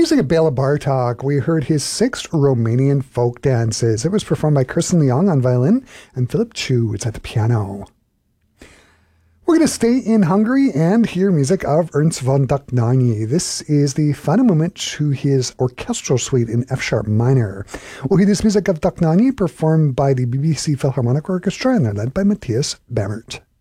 music of Bela Bartok, we heard his sixth Romanian folk dances. It was performed by Kirsten Leong on violin and Philip Chu is at the piano. We're going to stay in Hungary and hear music of Ernst von Dohnányi. This is the final movement to his orchestral suite in F-sharp minor. We'll hear this music of Dohnányi performed by the BBC Philharmonic Orchestra, and they're led by Matthias Bamert.